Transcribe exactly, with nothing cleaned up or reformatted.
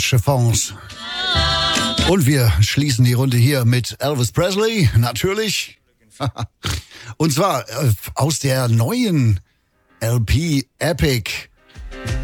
Chiffons. Und wir schließen die Runde hier mit Elvis Presley, natürlich. Und zwar äh, aus der neuen L P Epic.